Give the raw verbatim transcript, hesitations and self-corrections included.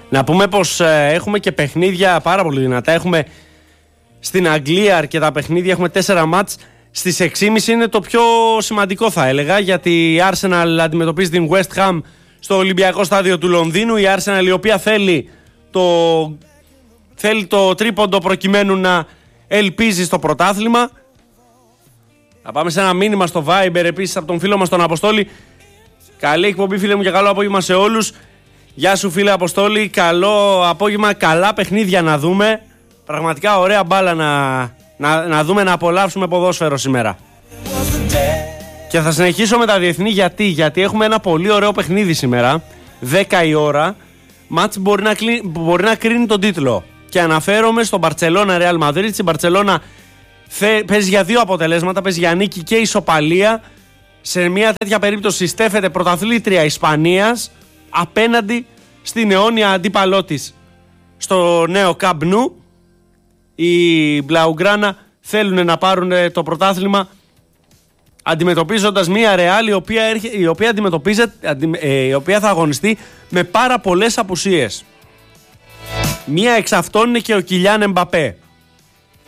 Να πούμε πως ε, έχουμε και παιχνίδια πάρα πολύ δυνατά. Έχουμε στην Αγγλία αρκετά παιχνίδια, έχουμε τέσσερα μάτς. Στις έξι και μισή είναι το πιο σημαντικό, θα έλεγα, γιατί η Arsenal αντιμετωπίζει την West Ham στο Ολυμπιακό Στάδιο του Λονδίνου. Η Arsenal, η οποία θέλει το, θέλει το τρίποντο προκειμένου να ελπίζει στο πρωτάθλημα. Θα πάμε σε ένα μήνυμα στο Viber επίσης από τον φίλο μας τον Αποστόλη. Καλή εκπομπή, φίλε μου, και καλό απόγευμα σε όλους. Γεια σου, φίλε Αποστόλη. Καλό απόγευμα, καλά παιχνίδια να δούμε. Πραγματικά ωραία μπάλα να, να, να δούμε, να απολαύσουμε ποδόσφαιρο σήμερα. Και θα συνεχίσω με τα διεθνή. Γιατί, γιατί έχουμε ένα πολύ ωραίο παιχνίδι σήμερα. δέκα η ώρα. Μάτς μπορεί να, κλει... μπορεί να κρίνει τον τίτλο. Και αναφέρομαι στο Μπαρτσελώνα Ρεάλ Μαδρίτης. Η Μπαρτσελώνα θε... παίζει για δύο αποτελέσματα. Παίζει για νίκη και ισοπαλία. Σε μια τέτοια περίπτωση στέφεται πρωταθλήτρια Ισπανίας απέναντι στην αιώνια αντίπαλό της στο νέο Camp Nou. Οι Μπλαουγκράνα θέλουν να πάρουν το πρωτάθλημα αντιμετωπίζοντας μια Ρεάλ η οποία, η οποία, η οποία θα αγωνιστεί με πάρα πολλές απουσίες. Μία εξ αυτών είναι και ο Κιλιάν Εμπαπέ.